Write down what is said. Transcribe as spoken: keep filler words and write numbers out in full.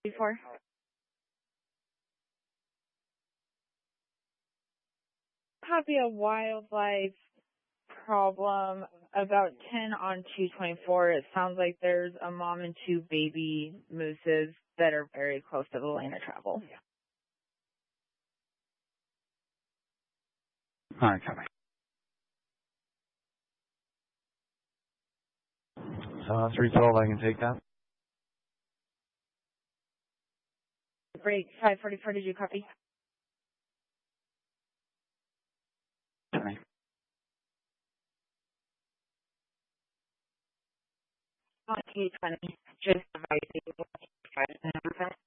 before? Copy a wildlife problem about ten on two twenty-four. It sounds like there's a mom and two baby mooses that are very close to the lane of travel. All right, copy. So three twelve, I can take that. Break five forty-four, did you copy? Okay. On two twenty, just advising five and